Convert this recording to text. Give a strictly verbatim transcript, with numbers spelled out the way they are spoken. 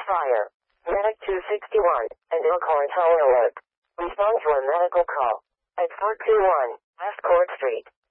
fire. Medic two sixty-one and Elkhorn Tower Alert. Respond to a medical call at four two one West Court Street.